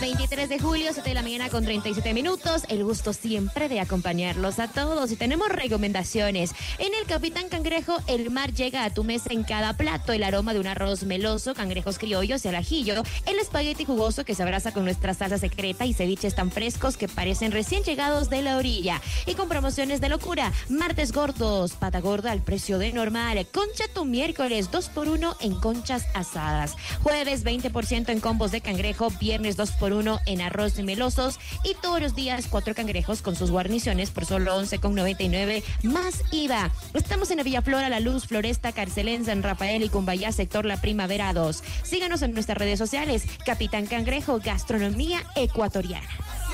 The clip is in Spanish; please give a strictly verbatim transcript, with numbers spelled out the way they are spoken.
veintitrés de julio, siete de la mañana con treinta y siete minutos. El gusto siempre de acompañarlos a todos. Y tenemos recomendaciones. En el Capitán Cangrejo, el mar llega a tu mesa en cada plato. El aroma de un arroz meloso, cangrejos criollos y al ajillo. El espagueti jugoso que se abraza con nuestra salsa secreta y ceviches tan frescos que parecen recién llegados de la orilla. Y con promociones de locura. Martes gordos, pata gorda al precio de normal. Concha tu miércoles, dos por uno en conchas asadas. Jueves veinte por ciento en combos de cangrejo. Viernes dos por uno en arroz melosos. Y todos los días cuatro cangrejos con sus guarniciones por solo once con noventa y nueve más I V A. Estamos en la Villaflora, La Luz, Floresta, Carcelén, San Rafael y Cumbayá, sector La Primavera dos. Síganos en nuestras redes sociales. Capitán Cangrejo, gastronomía ecuatoriana.